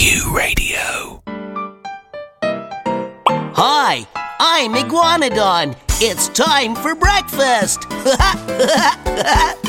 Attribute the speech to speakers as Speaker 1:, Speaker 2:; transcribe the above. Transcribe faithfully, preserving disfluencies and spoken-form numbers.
Speaker 1: Q Radio.
Speaker 2: Hi, I'm Iguanodon. It's time for breakfast.